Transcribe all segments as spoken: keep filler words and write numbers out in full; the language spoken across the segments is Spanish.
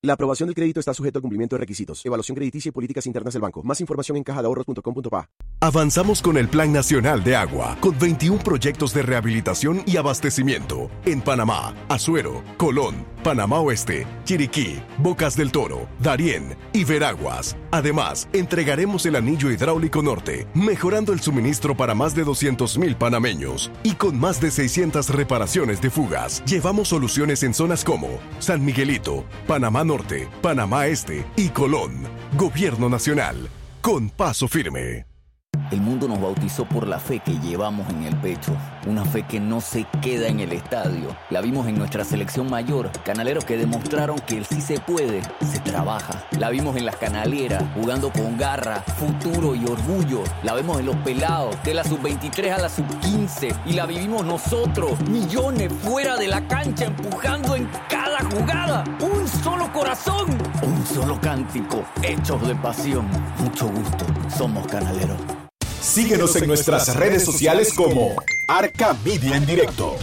La aprobación del crédito está sujeto a cumplimiento de requisitos, evaluación crediticia y políticas internas del banco. Más información en caja de ahorros punto com punto pa. Avanzamos con el Plan Nacional de Agua, con veintiún proyectos de rehabilitación y abastecimiento en Panamá, Azuero, Colón, Panamá Oeste, Chiriquí, Bocas del Toro, Darién y Veraguas. Además, entregaremos el anillo hidráulico norte, mejorando el suministro para más de doscientos mil panameños. Y con más de seiscientas reparaciones de fugas, llevamos soluciones en zonas como San Miguelito, Panamá Norte, Panamá Este y Colón. Gobierno Nacional, con paso firme. El mundo nos bautizó por la fe que llevamos en el pecho. Una fe que no se queda en el estadio. La vimos en nuestra selección mayor. Canaleros que demostraron que el sí se puede, se trabaja. La vimos en las canaleras, jugando con garra, futuro y orgullo. La vemos en los pelados, de la sub veintitrés a la sub quince. Y la vivimos nosotros, millones fuera de la cancha, empujando en cada jugada. Un solo corazón, un solo cántico, hechos de pasión. Mucho gusto, somos canaleros. Síguenos en nuestras redes sociales como Arca Media en Directo.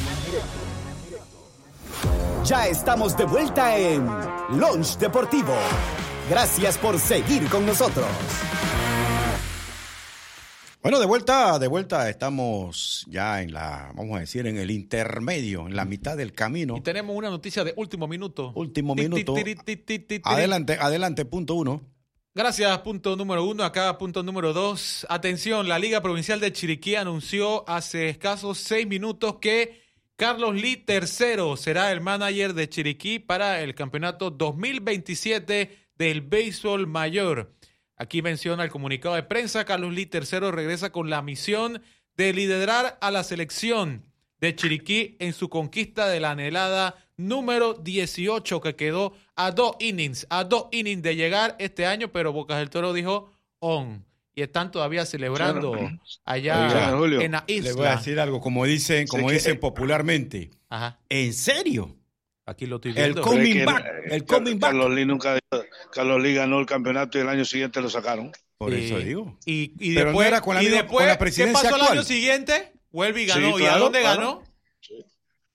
Ya estamos de vuelta en Lunch Deportivo. Gracias por seguir con nosotros. Bueno, de vuelta, de vuelta estamos ya en la, vamos a decir, en el intermedio, en la mitad del camino. Y tenemos una noticia de último minuto. Último minuto. Adelante, adelante, punto uno. Gracias, punto número uno. Acá, punto número dos. Atención, la Liga Provincial de Chiriquí anunció hace escasos seis minutos que Carlos Lee tercero será el manager de Chiriquí para el campeonato dos mil veintisiete del béisbol mayor. Aquí menciona el comunicado de prensa. Carlos Lee tercero regresa con la misión de liderar a la selección de Chiriquí en su conquista de la anhelada número dieciocho, que quedó a dos innings, a dos innings de llegar este año, pero Bocas del Toro dijo on. Y están todavía celebrando claro. allá Oiga, Julio, en la isla. Le voy a decir algo, como dicen, como sí, dicen que... popularmente. Ajá. ¿En serio? Aquí lo estoy viendo. El coming que, back. Eh, el coming back. Carlos Lee nunca Carlos Lee ganó el campeonato y el año siguiente lo sacaron. Por y, eso digo. Y, y Pero después, no era con la, y misma, después con la presidencia ¿qué pasó actual? el año siguiente? Vuelve y ganó. Sí, ¿Y claro, a dónde claro. ganó? Sí.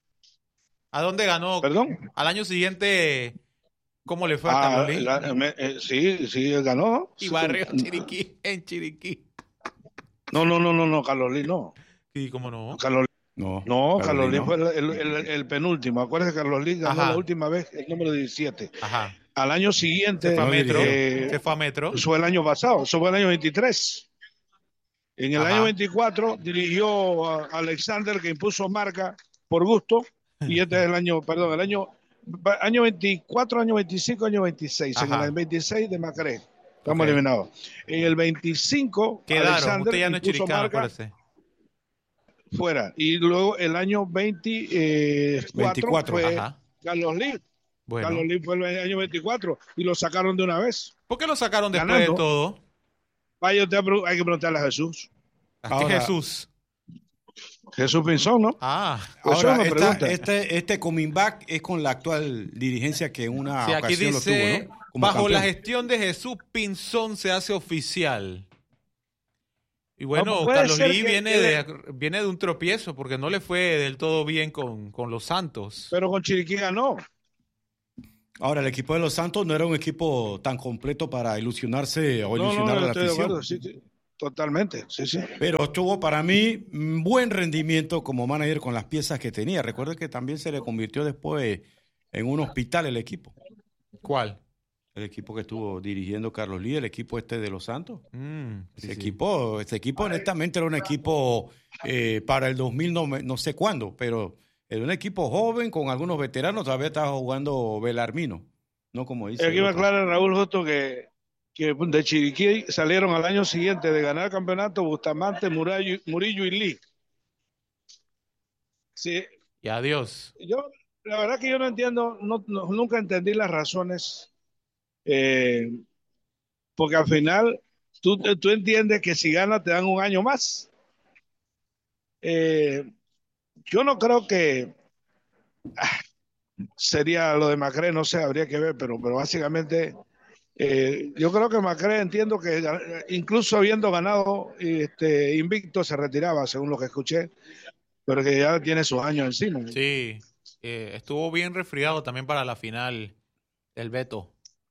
¿A dónde ganó? ¿Perdón? Al año siguiente, ¿cómo le fue a Ah, Carlos Lee? la, me, eh, sí, sí, él ganó. Y barrio Chiriquí, en Chiriquí. No, no, no, no, no, Carlos Lee no. Sí, ¿cómo no? Carlos No, No, Carlos Lee no. fue el, el, el, el penúltimo. Acuérdate que Carlos Lee ganó Ajá. la última vez el número diecisiete. Ajá. Al año siguiente. Se fue a Metro. eh, Se fue a Metro. Eso fue el año pasado. Eso fue el año veintitrés. En el Ajá. año veinticuatro dirigió a Alexander, que impuso marca por gusto. Y este es el año, perdón, el año, año veinticuatro, año veinticinco, año veintiséis. Ajá. En el veintiséis de Macré. Estamos Ok. eliminados. En el veinticinco, Quedaron. Alexander Usted ya no es impuso chiricano, marca acuérdese. fuera. Y luego el año veinticuatro, veinticuatro, fue ajá. Carlos Lee. Bueno. Carlos Lee fue el año veinticuatro y lo sacaron de una vez. ¿Por qué lo sacaron después Ganando. de todo? Vaya, usted hay que preguntarle a Jesús. ¿A qué Ahora- Jesús? Jesús Pinzón, ¿no? Ah, Eso Ahora, me esta- pregunta. este, este coming back es con la actual dirigencia que en una sí, aquí ocasión lo dice, tuvo, ¿no? Como bajo la campeón. gestión de Jesús Pinzón se hace oficial. Y bueno, Ah, puede Carlos ser Lee que- viene, que- de, viene de un tropiezo porque no le fue del todo bien con, con los Santos. Pero con Chiriquí ganó. Ahora, el equipo de los Santos no era un equipo tan completo para ilusionarse o No, no, ilusionar no, a la estoy de afición. acuerdo. Sí, sí. Totalmente, sí, sí. Pero tuvo para mí un buen rendimiento como manager con las piezas que tenía. Recuerda que también se le convirtió después en un hospital el equipo. ¿Cuál? El equipo que estuvo dirigiendo Carlos Lee, el equipo este de los Santos. Mm, sí, Ese sí. equipo, ese equipo honestamente era un equipo eh, para el dos mil, no, me- no sé cuándo, pero era un equipo joven con algunos veteranos. Todavía estaba jugando Belarmino, no como dice. Aquí el me otro. aclara Raúl Justo que, que de Chiriquí salieron al año siguiente de ganar el campeonato Bustamante, Murillo, Murillo y Lee. Sí, Y adiós. yo, la verdad que yo no entiendo, no, no- nunca entendí las razones, eh, porque al final tú, tú entiendes que si ganas te dan un año más. Eh, yo no creo que ah, sería lo de Macré, no sé, habría que ver, pero, pero básicamente eh, yo creo que Macré entiendo que eh, incluso habiendo ganado este, invicto se retiraba, según lo que escuché, pero que ya tiene sus años encima. Sí, eh, estuvo bien resfriado también para la final el Beto.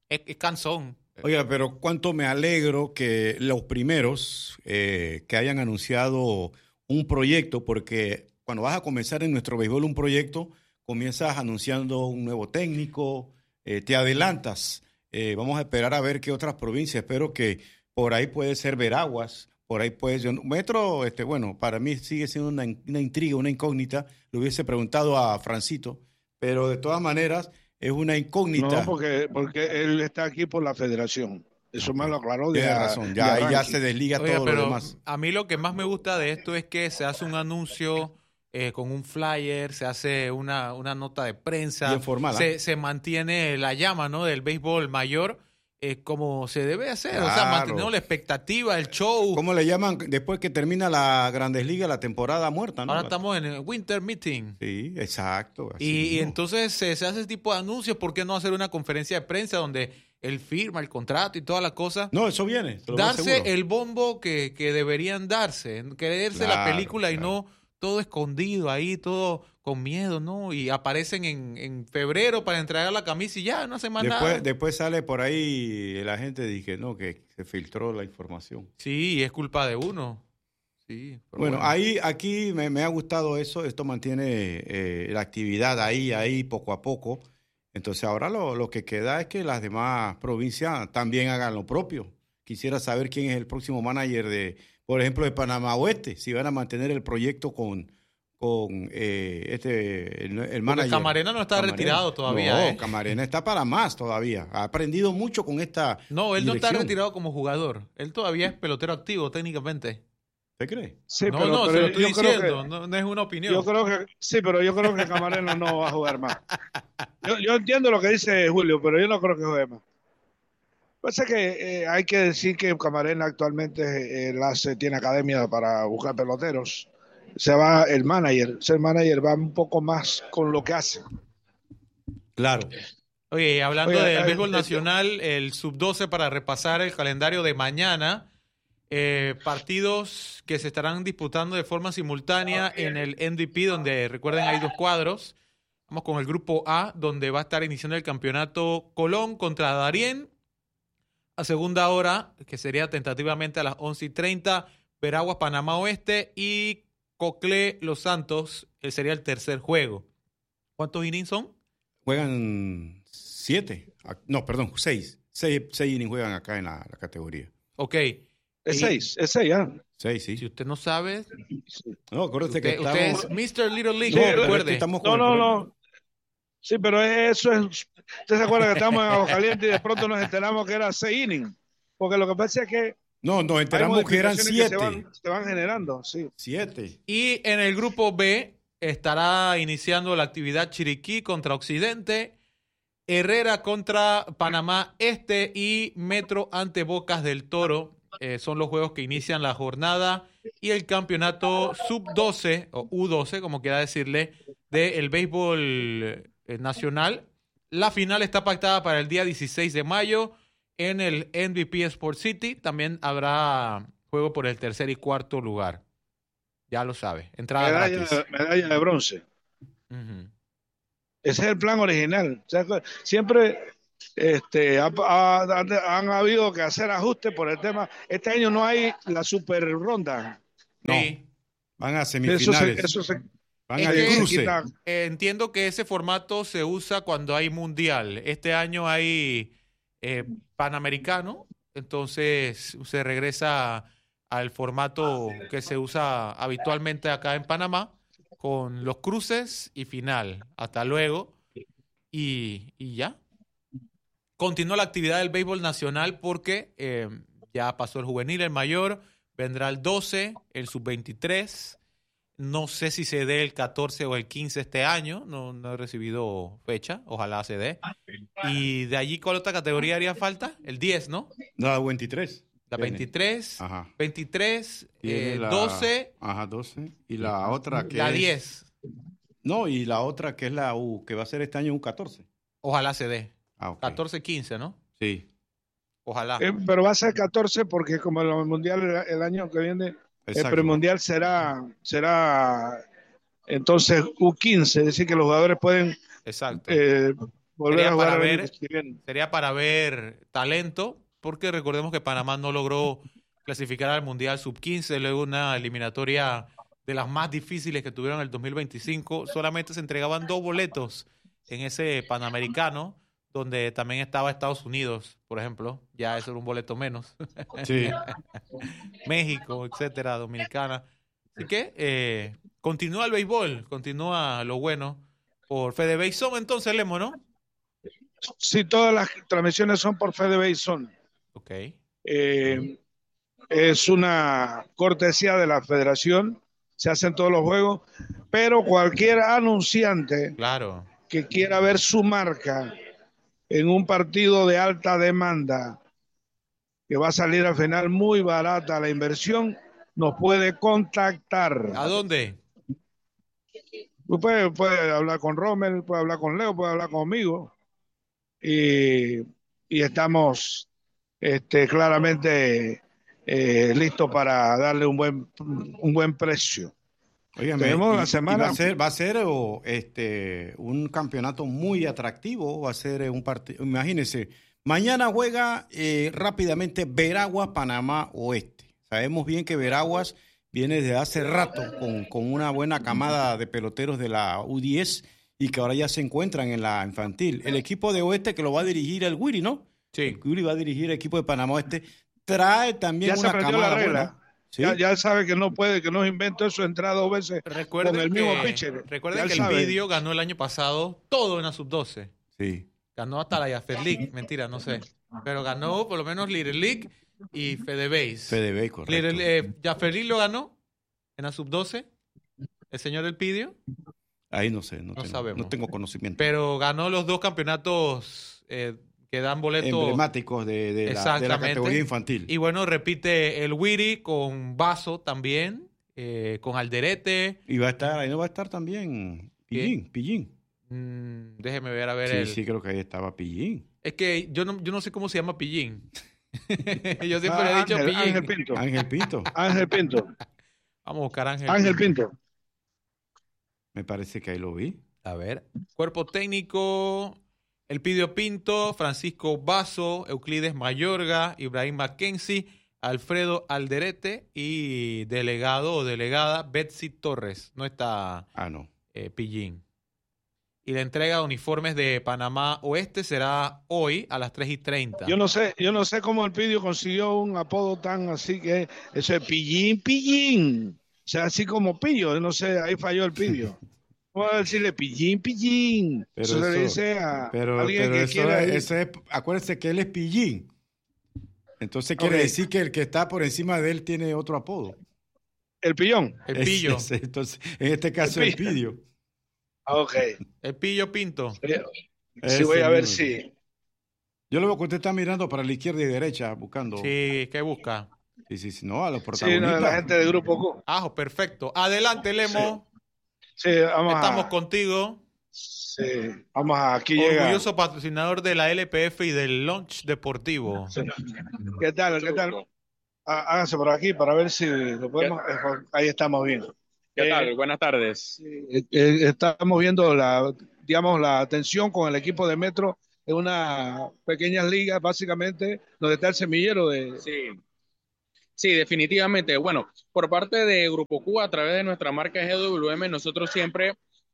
Es, es cansón. Oiga, pero cuánto me alegro que los primeros eh, que hayan anunciado un proyecto, porque cuando vas a comenzar en nuestro béisbol un proyecto, comienzas anunciando un nuevo técnico, eh, te adelantas. Eh, vamos a esperar a ver qué otras provincias. Espero que por ahí puede ser Veraguas, por ahí puede ser... Metro, este, bueno, para mí sigue siendo una, una intriga, una incógnita. Le hubiese preguntado a Francito, pero de todas maneras es una incógnita. No, porque, porque él está aquí por la federación. Eso me lo aclaró de Tiene a- razón, de ya, ahí ya arranque. se desliga Oiga, todo pero lo demás. a mí lo que más me gusta de esto es que se hace un anuncio eh, con un flyer, se hace una, una nota de prensa, Bien formal, ¿ah? se, se mantiene la llama, ¿no?, del béisbol mayor eh, como se debe hacer, o sea, Claro. manteniendo la expectativa, el show. ¿Cómo le llaman después que termina la Grandes Ligas, la temporada muerta, no? Ahora estamos en el Winter Meeting. Sí, exacto. así Y, y mismo. entonces se, se hace ese tipo de anuncios. ¿Por qué no hacer una conferencia de prensa donde él firma el contrato y todas las cosas? No, eso viene. te lo Darse aseguro. el bombo que, que deberían darse, creerse la Claro, película y claro. no todo escondido ahí, todo con miedo, ¿no? Y aparecen en, en febrero para entregar la camisa y ya, no hacen más nada. Después, después sale por ahí la gente dije, no, que se filtró la información. Sí, es culpa de uno. Sí, pero Bueno, ahí, aquí me, me ha gustado eso, esto mantiene eh, la actividad ahí, ahí, poco a poco. Entonces ahora lo, lo que queda es que las demás provincias también hagan lo propio. Quisiera saber quién es el próximo manager de, por ejemplo, de Panamá Oeste, si van a mantener el proyecto con, con eh, este, el, el manager. Camarena no está Camarena. retirado todavía, No, ¿eh? Camarena está para más todavía. Ha aprendido mucho con esta No, él no está dirección. retirado como jugador. Él todavía es pelotero activo técnicamente. ¿Usted cree? Sí, no, pero, no, pero se lo estoy yo creo diciendo, que- no, no es una opinión. Yo creo que sí, pero yo creo que Camarena no va a jugar más. Yo, yo entiendo lo que dice Julio, pero yo no creo que juegue más. Pasa que eh, hay que decir que Camarena actualmente eh, él hace, tiene academia para buscar peloteros. Se va el manager, ser manager va un poco más con lo que hace. Claro. Oye, hablando Oye, del eh, béisbol eh, nacional, el sub doce para repasar el calendario de mañana, eh, partidos que se estarán disputando de forma simultánea en el M V P, donde recuerden hay dos cuadros. Vamos con el grupo A, donde va a estar iniciando el campeonato Colón contra Darién. A segunda hora, que sería tentativamente a las once y treinta, Veraguas, Panamá Oeste y Coclé, Los Santos, que sería el tercer juego. ¿Cuántos innings son? Juegan siete. Ah, No, perdón, seis. Seis, seis innings juegan acá en la, la categoría. Ok. Es Y- seis, es seis, ¿ah? Seis, sí. Si usted no sabe, No, acuérdate que usted, usted estamos... es mister Little League, Sí, pero es recuerde. que estamos No, con el no, problema. no. Sí, pero eso es. ¿Usted se acuerda que estamos en Aguascalientes y de pronto nos enteramos que era seis innings? Porque lo que pasa es que No, nos hay enteramos que eran modificaciones siete. que se van, se van generando, sí. Siete. Y en el grupo B estará iniciando la actividad Chiriquí contra Occidente, Herrera contra Panamá Este y Metro ante Bocas del Toro. Eh, son los juegos que inician la jornada y el campeonato sub doce o U doce, como quiera decirle, del béisbol eh, nacional. La final está pactada para el día dieciséis de mayo en el M V P Sport City. También habrá juego por el tercer y cuarto lugar. Ya lo sabe. Entrada Medalla, gratis. medalla de bronce. Ujú. Ese es el plan original. O sea, siempre este, ha- ha- han habido que hacer ajustes por el tema. Este año no hay la super ronda. No, Sí. van a Eso se, semifinales. eso se, Van Es al que- cruce. quita. Eh, entiendo que ese formato se usa cuando hay mundial. Este año hay eh, panamericano, entonces se regresa al formato que se usa habitualmente acá en Panamá, con los cruces y final. Hasta luego. Y, y ya. Continúa la actividad del béisbol nacional porque eh, ya pasó el juvenil, el mayor, vendrá el doce, el sub veintitrés. No sé si se dé el catorce o el quince este año, no, no he recibido fecha, ojalá se dé. Y de allí, ¿cuál otra categoría haría falta? El diez, ¿no? No, la veintitrés. La Tiene. veintitrés, Ajá. veintitrés, Tiene eh, la- doce, Ajá, doce. Y la otra que la es... diez. No, y la otra que es la U, que va a ser este año U catorce. Ojalá se dé. Ah, ok. catorce, quince, ¿no? Sí, Ojalá. Eh, pero va a ser catorce porque como el mundial el, el año que viene, el exacto. premundial será, será entonces U quince, es decir, que los jugadores pueden Exacto. eh, volver sería a jugar para el año ver, que viene. sería para ver talento, porque recordemos que Panamá no logró clasificar al Mundial sub quince, luego una eliminatoria de las más difíciles que tuvieron en el dos mil veinticinco. Solamente se entregaban dos boletos en ese Panamericano, donde también estaba Estados Unidos, por ejemplo. Ya eso era un boleto menos. Sí. México, etcétera, Dominicana. Así que eh, continúa el béisbol, continúa lo bueno por FedeBase Zone, entonces, Lemo, ¿no? Sí, todas las transmisiones son por FedeBase Zone. Ok. Eh, es una cortesía de la federación, se hacen todos los juegos, pero cualquier anunciante Claro. que quiera ver su marca en un partido de alta demanda, que va a salir al final muy barata la inversión, nos puede contactar. ¿A dónde? Puede, puede hablar con Rommel, puede hablar con Leo, puede hablar conmigo. Y, y estamos este, claramente eh, listos para darle un buen, un buen precio. Óigame, Tenemos y- la y semana- va a ser, va a ser o, este, un campeonato muy atractivo, va a ser eh, un partido, imagínense, mañana juega eh, rápidamente Veraguas, Panamá Oeste. Sabemos bien que Veraguas viene desde hace rato con, con una buena camada de peloteros de la U diez y que ahora ya se encuentran en la infantil. El equipo de Oeste que lo va a dirigir el Wiri, ¿no? Sí. El Wiri va a dirigir el equipo de Panamá Oeste, trae también Ya se una aprendió la camada regla. buena. ¿Sí? Ya, ya él sabe que no puede, que no inventó eso, entra dos veces Recuerden con el que, mismo pitcher. recuerden Ya él que el sabe. vídeo ganó el año pasado todo en la sub doce. Sí. Ganó hasta la Jaffer League, mentira, no sé. Pero ganó por lo menos Little League y FedeBase. FedeBase, correcto. Little, eh, Jaffer League lo ganó en la sub doce, el señor Elpidio, Ahí no sé, no, No tengo, sabemos. no tengo conocimiento. pero ganó los dos campeonatos eh, que dan boletos. Emblemáticos de, de, la, de la Exactamente. categoría infantil. Y bueno, repite el Wiri con Vaso también, eh, con Alderete. Y va a estar, ahí no va a estar también Pillín, Pillín. Mm, déjeme ver, a ver. Sí, el- sí, creo que ahí estaba Pillín. Es que yo no, yo no sé cómo se llama Pillín. Yo siempre le he Ah, dicho Ángel, Pillín. Ángel Pinto. Ángel Pinto, Ángel Pinto. Vamos a buscar Ángel. Ángel Pinto. me parece que ahí lo vi. A ver. Cuerpo técnico, Elpidio Pinto, Francisco Vaso, Euclides Mayorga, Ibrahim Mackenzie, Alfredo Alderete y delegado o delegada Betsy Torres. No está Ah, no. eh, Pillín. Y la entrega de uniformes de Panamá Oeste será hoy a las tres y treinta. Yo no sé, yo no sé cómo el Pidio consiguió un apodo tan así que eso es Pillín, Pillín. O sea, así como Pillo, yo no sé, ahí falló el Pidio. Vamos a decirle Pillín, Pillín. Pero eso, se le eso- dice a Pero, alguien pero que eso, quiere es, ir- eso es, acuérdense que él es Pillín. Entonces quiere Ok. decir que el que está por encima de él tiene otro apodo. el pillón. El Es- Pillo. es- entonces, en este caso, El el Pidio. Ah, ok. El Pillo Pinto. Sí, Ese voy a ver mismo. si. Yo lo veo que usted está mirando para la izquierda y derecha, buscando. Sí, ¿qué busca? Sí, sí, sí, no, a los Sí, protagonistas. no, la gente del grupo Q. Ajo, perfecto. Adelante, Lemo. Sí, vamos Estamos a. contigo. Sí, vamos a. Aquí llega. Orgulloso patrocinador de la L P F y del Launch Deportivo. Sí. ¿Qué tal? ¿Qué tal? Há- Hágase por aquí para ver si lo podemos. eh, Ahí estamos bien. ¿Qué Eh, tal? Buenas tardes. Eh, eh, estamos viendo la, digamos, la atención con el equipo de Metro en una pequeña liga, básicamente, donde está el semillero de. Sí, sí, definitivamente. Bueno, por parte de Grupo Q, a través de nuestra marca G W M, nosotros siempre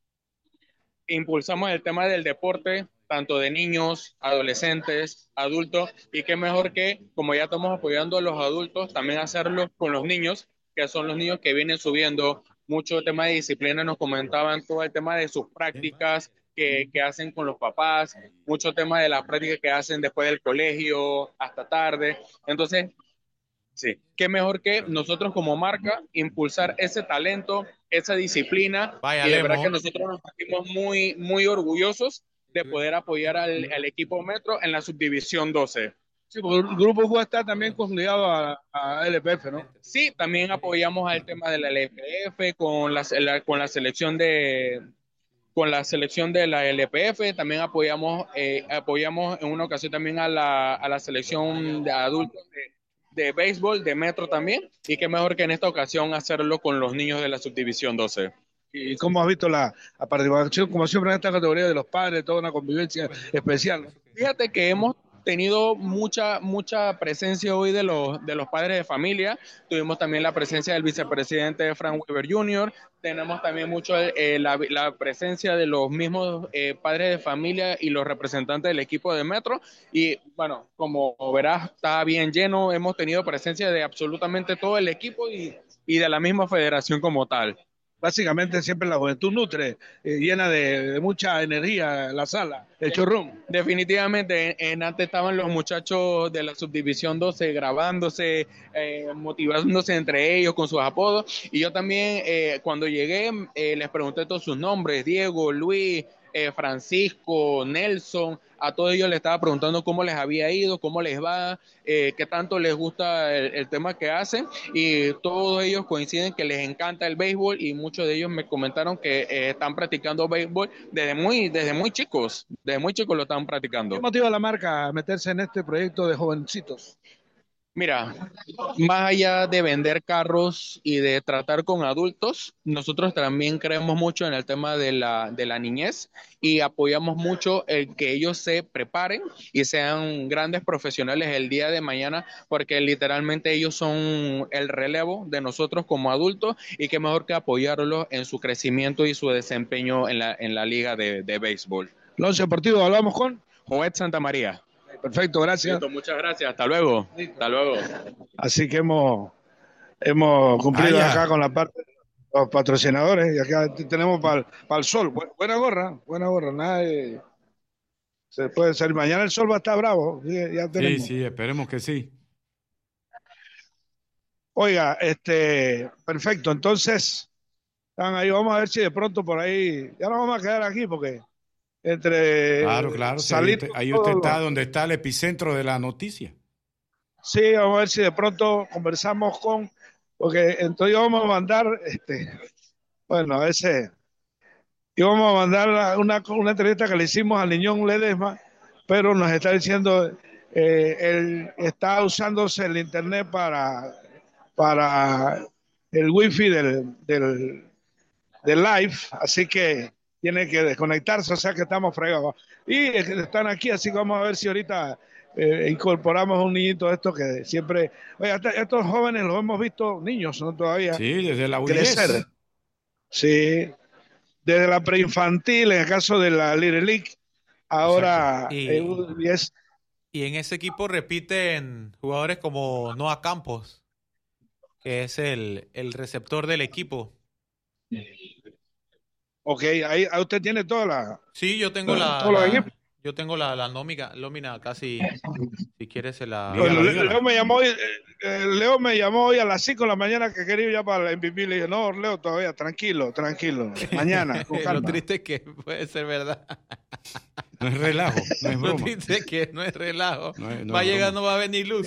impulsamos el tema del deporte, tanto de niños, adolescentes, adultos, y qué mejor que, como ya estamos apoyando a los adultos, también hacerlo con los niños, que son los niños que vienen subiendo mucho tema de disciplina, nos comentaban todo el tema de sus prácticas que, que hacen con los papás, mucho tema de las prácticas que hacen después del colegio, hasta tarde. Entonces, sí, qué mejor que nosotros como marca impulsar ese talento, esa disciplina. Vaya, y de Lemo. verdad que nosotros nos sentimos muy, muy orgullosos de poder apoyar al, al equipo Metro en la subdivisión doce. Sí, porque el grupo Q está también conjugado a, a L P F, ¿no? Sí, también apoyamos al tema de la L P F con la, la- con la selección de con la selección de la L P F, también apoyamos eh, apoyamos en una ocasión también a la, a la selección de adultos de, de béisbol de Metro también, y qué mejor que en esta ocasión hacerlo con los niños de la subdivisión doce. ¿Y cómo has visto la, la participación, como siempre, en esta categoría de los padres, toda una convivencia especial? Fíjate que hemos tenido mucha mucha presencia hoy de los de los padres de familia. Tuvimos también la presencia del vicepresidente Frank Weber junior Tenemos también mucho eh, la, la presencia de los mismos eh, padres de familia y los representantes del equipo de Metro. Y bueno, como verás, está bien lleno. Hemos tenido presencia de absolutamente todo el equipo y, y de la misma federación como tal. Básicamente siempre la juventud nutre, eh, llena de, de mucha energía la sala, el showroom. Definitivamente, en, en antes estaban los muchachos de la subdivisión doce grabándose, eh, motivándose entre ellos con sus apodos. Y yo también, eh, cuando llegué, eh, les pregunté todos sus nombres, Diego, Luis, eh, Francisco, Nelson. A todos ellos les estaba preguntando cómo les había ido, cómo les va, eh, qué tanto les gusta el, el tema que hacen, y todos ellos coinciden que les encanta el béisbol, y muchos de ellos me comentaron que eh, están practicando béisbol desde muy, desde muy chicos, desde muy chicos lo están practicando. ¿Qué motiva a la marca a meterse en este proyecto de jovencitos? Mira, más allá de vender carros y de tratar con adultos, nosotros también creemos mucho en el tema de la, de la niñez, y apoyamos mucho el que ellos se preparen y sean grandes profesionales el día de mañana, porque literalmente ellos son el relevo de nosotros como adultos, y qué mejor que apoyarlos en su crecimiento y su desempeño en la, en la liga de, de béisbol. Lonce Deportivo, hablamos con Jovet Santa María. Perfecto, gracias. Listo, muchas gracias. Hasta luego. Listo. Hasta luego. Así que hemos, hemos cumplido ah, acá con la parte de los patrocinadores, y acá tenemos para pa el sol. Buena gorra, buena gorra. Nada de, se puede salir. Mañana el sol va a estar bravo. Ya sí, sí, esperemos que sí. Oiga, este, perfecto. Entonces, están ahí. Vamos a ver si de pronto por ahí. Ya nos vamos a quedar aquí porque. Entre claro, claro, ahí usted, ahí usted está donde está el epicentro de la noticia. Sí, vamos a ver si de pronto conversamos con, porque entonces vamos a mandar, este, bueno, a ese, íbamos a mandar una, una entrevista que le hicimos al Niñón Ledesma, pero nos está diciendo, eh, él está usándose el internet para, para el wifi del, del, del live, así que tiene que desconectarse, o sea que estamos fregados. Y están aquí, así que vamos a ver si ahorita eh, incorporamos un niñito de estos que siempre... Oye, estos jóvenes los hemos visto niños, ¿no? Todavía. Sí, desde la crecer. Sí, desde la preinfantil, en el caso de la Little League, ahora y, eh, es... y en ese equipo repiten jugadores como Noah Campos, que es el, el receptor del equipo. Ok, ahí usted tiene toda la... Sí, yo tengo la, la yo tengo la, la nómina, nómina casi, si quieres se la... Bueno, Leo, Leo me llamó hoy, eh, Leo me llamó hoy a las cinco de la mañana que quería ir ya para la M V P. Le dije, no, Leo, todavía, tranquilo, tranquilo, mañana, con calma. Lo triste es que puede ser verdad. No es relajo, no es broma. Lo triste es que no es relajo. No es, no va a es llegar, broma. no va a venir luz.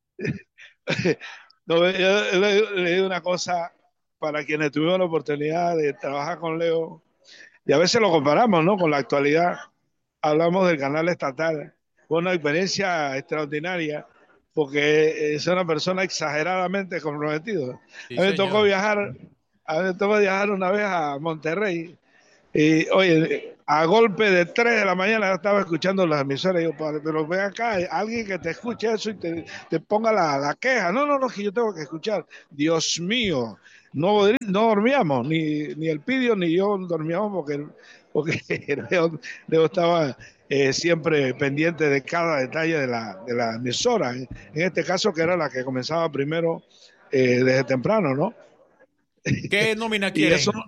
No, yo le, le digo una cosa, para quienes tuvimos la oportunidad de trabajar con Leo, y a veces lo comparamos, ¿no?, con la actualidad. Hablamos del canal estatal. Fue una experiencia extraordinaria porque es una persona exageradamente comprometida. Sí, a mí me tocó viajar, a mí me tocó viajar una vez a Monterrey y, oye, a golpe de tres de la mañana yo estaba escuchando las emisoras y yo, pero ven acá, alguien que te escuche eso y te, te ponga la, la queja. No, no, no, que yo tengo que escuchar. Dios mío, no, no dormíamos, ni, ni el Pidio ni yo dormíamos porque... porque Leo, Leo estaba eh, siempre pendiente de cada detalle de la, de la emisora, en, en este caso que era la que comenzaba primero eh, desde temprano, ¿no? ¿Qué nómina quieren? Eso,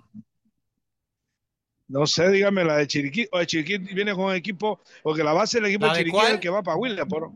no sé, dígame, la de Chiriquí, o de Chiriquí viene con un equipo, porque la base del equipo de Chiriquí es el que va para Williamsport.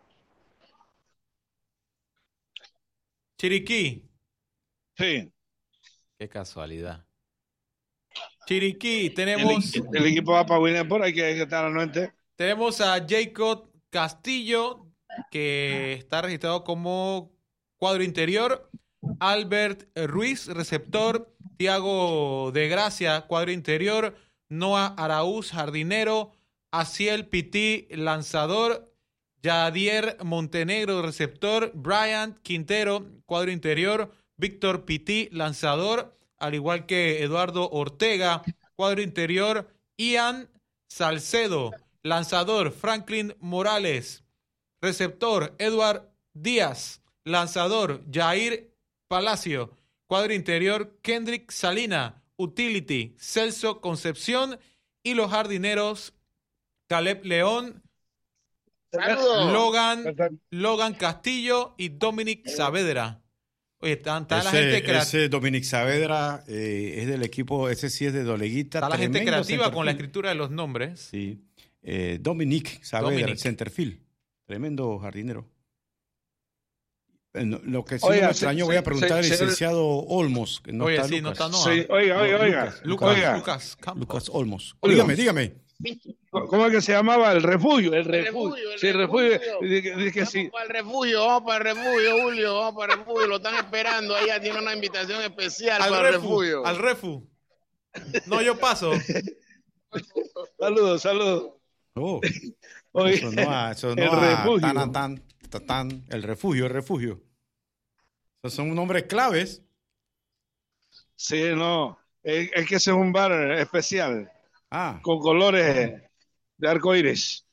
Chiriquí. Sí. Qué casualidad. Chiriquí, tenemos... El, el equipo va para Williamsport, hay que, hay que estar anuente. Tenemos a Jacob Castillo, que está registrado como cuadro interior. Albert Ruiz, receptor. Tiago de Gracia, cuadro interior. Noah Araúz, jardinero. Aciel Pití, lanzador. Yadier Montenegro, receptor. Brian Quintero, cuadro interior. Víctor Pití, lanzador. al igual que Eduardo Ortega. Cuadro interior, Ian Salcedo. Lanzador, Franklin Morales. Receptor, Edward Díaz. Lanzador, Jair Palacio. Cuadro interior, Kendrick Salina. Utility, Celso Concepción. Y los jardineros, Caleb León, Saludos. Logan, Logan Castillo y Dominic Saavedra. Oye, está, está ese, la gente creativa. Ese Dominic Saavedra eh, es del equipo, ese sí es de Doleguita. Está la gente creativa centerfield. con la escritura de los nombres. Sí. Eh, Dominic Saavedra, Dominic. centerfield. Tremendo jardinero. Eh, no, Lo que sí Oiga, me extrañó, se- voy a preguntar se- al se- licenciado Olmos. Que no Oye, está sí, no Lucas. está Noah. Sí, oiga, oiga, No, oiga. Lucas, Lucas, Oiga. Lucas Campos. Lucas Olmos. Oiga. Dígame, dígame. ¿Cómo es que se llamaba? El refugio. El El refugio. refugio, el Sí, el refugio. refugio. Dice dice que Vamos sí. para el refugio, vamos para el refugio, Julio, vamos para el refugio. Lo están esperando allá, tiene una invitación especial Al para el refu, refugio. al refu. No, yo paso. Saludos, saludos. Oh, Oye, eso no a- eso no el a- refugio. tan, tan, tan, tan, el refugio, el refugio. Esos son nombres claves. Sí, no. Es, es que ese es un bar especial Ah, con colores de arco iris.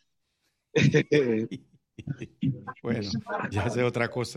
bueno, ya sé otra cosa.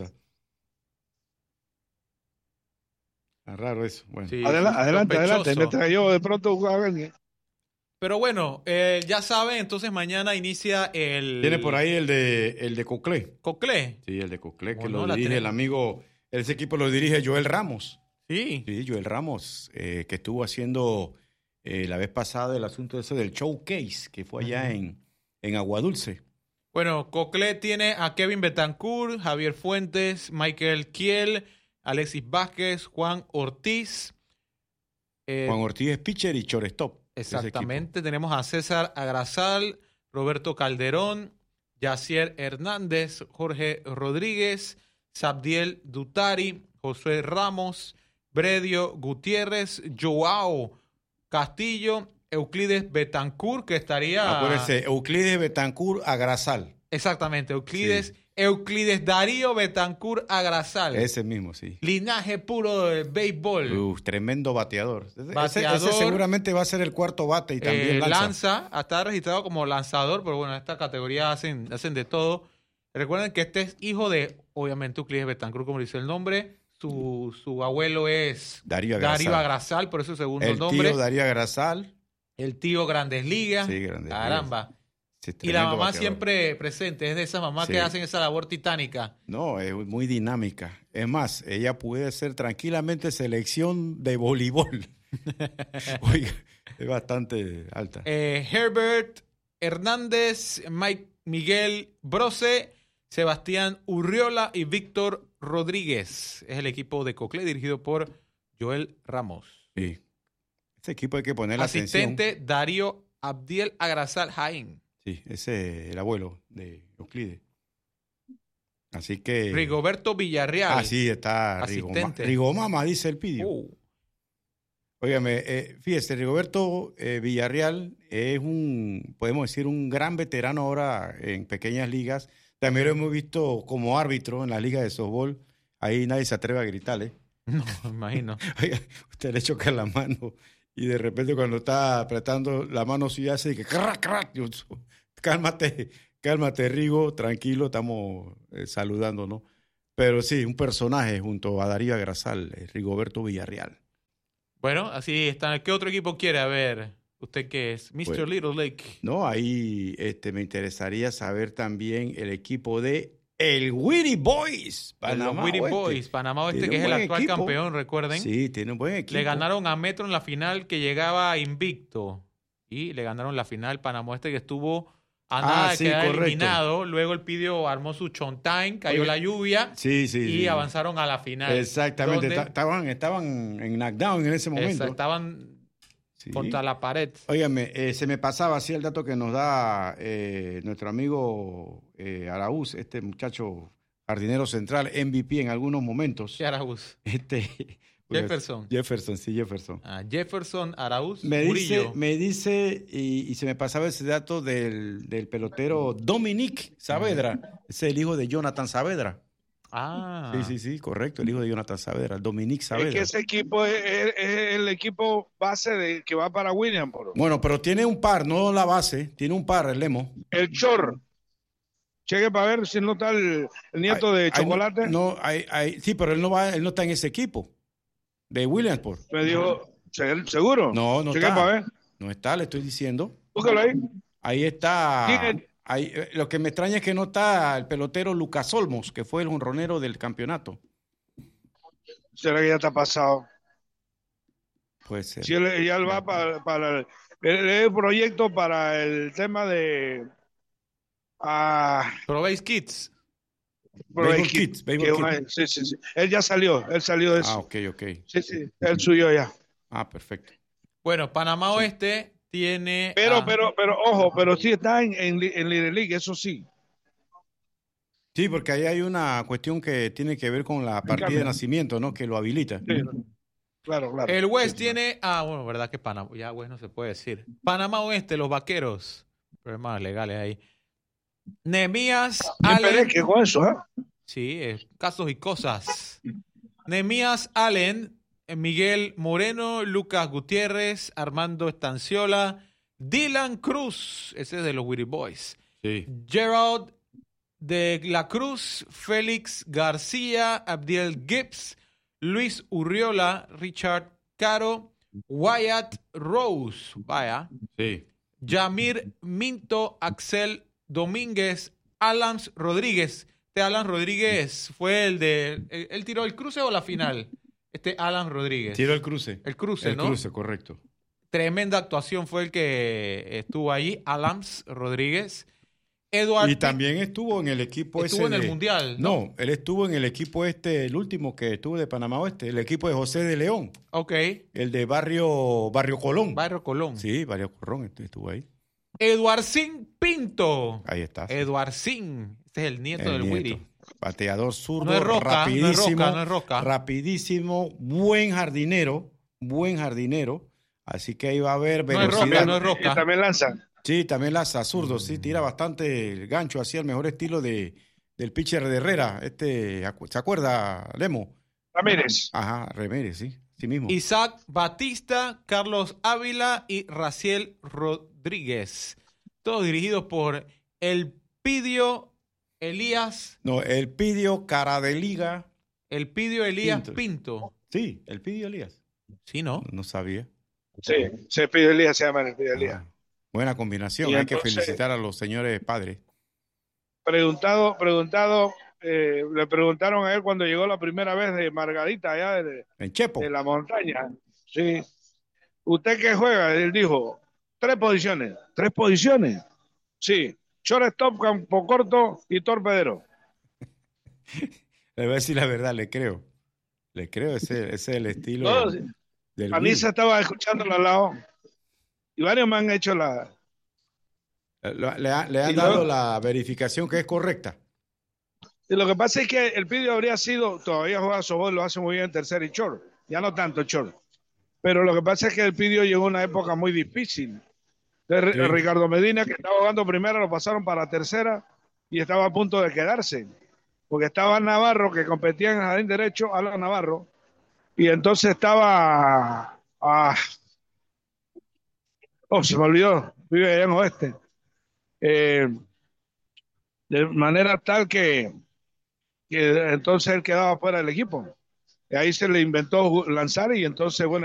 Está raro eso. Bueno. Sí, Adela- sí, adelante, sospechoso. adelante. Mientras yo de pronto a ver, Pero bueno, eh, ya saben, entonces mañana inicia el... Tiene por ahí el de el de Coclé. Coclé. Sí, el de Coclé, que Bueno, lo la dirige tenemos. el amigo, ese equipo lo dirige Joel Ramos. Sí. Sí, Joel Ramos, eh, que estuvo haciendo eh, la vez pasada el asunto ese del showcase, que fue allá en, en Aguadulce. Bueno, Coclé tiene a Kevin Betancourt, Javier Fuentes, Michael Kiel, Alexis Vázquez, Juan Ortiz. Eh, Juan Ortiz es pitcher y shortstop. de ese Exactamente. Tenemos a César Agrasal, Roberto Calderón, Yacier Hernández, Jorge Rodríguez, Sabdiel Dutari, Josué Ramos, Bredio Gutiérrez, Joao Castillo, Euclides Betancourt, que estaría... equipo. Acuérdense, Euclides Betancourt Agrasal. Exactamente, Euclides, Euclides Darío Betancourt Agrasal. Ese mismo, sí. Linaje puro del béisbol. Uf, tremendo bateador. Ese- Bateador. Ese, ese seguramente va a ser el cuarto bate y también Eh, lanza. lanza, está registrado como lanzador, pero bueno, en esta categoría hacen, hacen de todo. Recuerden que este es hijo de, obviamente, Euclides Betancourt, como dice el nombre. Su, su abuelo es Darío Agrasal. Darío Agrasal, por eso su segundo El nombre. tío Darío Agrasal. El tío Grandes Ligas. Sí, Grandes Caramba. Sí, Y la tremendo mamá bateador. siempre presente, es de esas mamás Sí. que hacen esa labor titánica. No, es muy dinámica. Es más, ella puede ser tranquilamente selección de voleibol. Oiga, es bastante alta. Eh, Herbert Hernández, Mike Miguel Brose, Sebastián Urriola y Víctor Rodríguez. Es el equipo de Coclé dirigido por Joel Ramos. Sí. Ese equipo hay que ponerle atención. Asistente Darío Abdiel Agrasal Jaén. Sí, ese es el abuelo de Euclides. Así que... Rigoberto Villarreal. Ah, sí, está Rigoma- Asistente. Rigomama, dice el pidio. Uh, Óigame, eh, fíjese, Rigoberto eh, Villarreal es un, podemos decir, un gran veterano ahora en pequeñas ligas. También lo hemos visto como árbitro en la liga de softball. Ahí nadie se atreve a gritarle. no, me imagino. Oiga, usted le choca la mano y de repente cuando está apretando la mano sí hace que crack, crack. Yo, cálmate, cálmate, Rigo, tranquilo, estamos eh, saludando, ¿no? Pero sí, un personaje junto a Darío Agrasal, eh, Rigoberto Villarreal. Bueno, así está. ¿Qué otro equipo quiere? A ver, ¿usted qué es? mister Bueno. Little Lake. No, ahí este, me interesaría saber también el equipo de el Witty Boys. Panamá Los Witty Oeste. Boys, Panamá Oeste, Tiene que un es el buen actual equipo. campeón, recuerden. Sí, tiene un buen equipo. Le ganaron a Metro en la final que llegaba invicto. Y le ganaron la final Panamá Oeste que estuvo a Ah, nada de sí, quedar correcto. eliminado. Luego el Pidio armó su chontine, cayó Oye, la lluvia Sí, sí, y sí. avanzaron a la final. Exactamente. donde- Ta- Estaban, estaban en knockdown en ese momento. Esa, estaban Sí. contra la pared. Óigame, eh, se me pasaba así el dato que nos da eh, nuestro amigo eh, Araúz, este muchacho jardinero central, M V P en algunos momentos. Sí, Araúz. Este, Jefferson. Jefferson, sí, Jefferson. Ah, Jefferson, Araúz, Me dice, Murillo. me dice y, y se me pasaba ese dato del, del pelotero Dominic Saavedra. Es el hijo de Jonathan Saavedra. Ah. Sí, sí, sí, correcto, el hijo de Jonathan Saavedra, el Dominique Saavedra. Es que ese equipo es, es- es el equipo base de que va para Williamsport. Bueno, pero tiene un par, no la base, tiene un par el Lemo. El Chor. Cheque para ver si no está el, el nieto Ay, de ay, Chocolate. No, no, hay, hay, sí, pero él no va, él no está en ese equipo de Williamsport. Me dijo, ¿se- ¿seguro? No, no Cheque está. para ver. No está, le estoy diciendo. Búscalo ahí. Ahí está. ¿Quién es? Ahí, eh, lo que me extraña es que no está el pelotero Lucas Olmos, que fue el jonronero del campeonato. ¿Será que ya está pasado? Puede ser. Si él, ya él va para, para el, el- el proyecto para el tema de ah, Pro Base Kids. Pro Baseball Base Kid, Kids, Baseball que Kids. una- sí, sí, sí. Él ya salió, él salió de eso. Ah, ok, ok. Sí, sí, él suyo ya. Ah, perfecto. Bueno, Panamá Oeste tiene. Pero, a- pero, pero, ojo, pero sí está en, en, li- en Little League, eso sí. Sí, porque ahí hay una cuestión que tiene que ver con la partida de nacimiento, ¿no? Que lo habilita. Sí, claro, claro. El West Sí, sí. tiene. Ah, bueno, verdad que Panamá. Ya, West no se puede decir. Panamá Oeste, los vaqueros. Problemas legales ahí. Nemías Siempre Allen. es que con eso, ¿eh? Sí, eh, casos y cosas. Nemías Allen, eh, Miguel Moreno, Lucas Gutiérrez, Armando Estanciola, Dylan Cruz, ese es de los Witty Boys. Sí. Gerald de la Cruz, Félix García, Abdiel Gibbs, Luis Urriola, Richard Caro, Wyatt Rose, vaya, Sí. Yamir Minto, Axel Domínguez, Alams Rodríguez. Este Alan Rodríguez fue el de... ¿Él, él tiró el cruce o la final? Este Alan Rodríguez. Tiró el cruce. El cruce, El ¿no? cruce, correcto. Tremenda actuación fue el que estuvo ahí, Alams Rodríguez. Eduard Y también estuvo en el equipo ese. estuvo en el de- Mundial, ¿no? No, él estuvo en el equipo este, el último que estuvo de Panamá Oeste, el equipo de José de León, Ok. el de Barrio Barrio Colón. Barrio Colón. Sí, Barrio Colón este, estuvo ahí. Eduard Sin Pinto. Ahí está. sí. Eduard Sin. Este es el nieto El del nieto. Witty. Bateador zurdo, No es Roca, no es rapidísimo, Roca, no es Roca. rapidísimo, buen jardinero, buen jardinero. Así que ahí va a haber No es velocidad. Roca, no es Y Roca. también lanza. Sí, también lanza zurdo, sí, tira bastante el gancho, así el mejor estilo de, del pitcher de Herrera. Este, acu- ¿se acuerda, Lemo? Ramírez. Ajá, Remírez, sí, sí mismo. Isaac Batista, Carlos Ávila y Raciel Rodríguez. Todos dirigidos por Elpidio Elías, No, el Pidio Cara de Liga. Elpidio Elías Pinto. Pinto. Sí, el Pidio Elías. Sí, ¿no? No sabía. Sí, se pide Elías, se llama el pide Elías. Ah, buena combinación, Y hay entonces- que felicitar a los señores padres. Preguntado, preguntado, eh, le preguntaron a él cuando llegó la primera vez de Margarita, allá de, En Chepo. de la montaña. Sí. ¿Usted qué juega? Él dijo, tres posiciones. ¿Tres posiciones? Sí. Shortstop, campo corto y torpedero. Le voy a decir la verdad, le creo. Le creo, ese, ese es el estilo No, sí. del Anisa estaba escuchándolo al lado. Y varios me han hecho la... Will. Le, le ha- le han Y dado luego- la verificación que es correcta. Y lo que pasa es que el Pidio habría sido, todavía juega softball, lo hace muy bien en tercer y short. Ya no tanto short. Pero lo que pasa es que el Pidio llegó a una época muy difícil. De Sí. Ricardo Medina, que estaba jugando primera, lo pasaron para tercera y estaba a punto de quedarse. Porque estaba Navarro, que competía en el jardín derecho, Alan Navarro. Y entonces estaba... ah, oh, se me olvidó. Vive allá en Oeste. Eh, de manera tal que, que entonces él quedaba fuera del equipo. Y ahí se le inventó lanzar y entonces, bueno,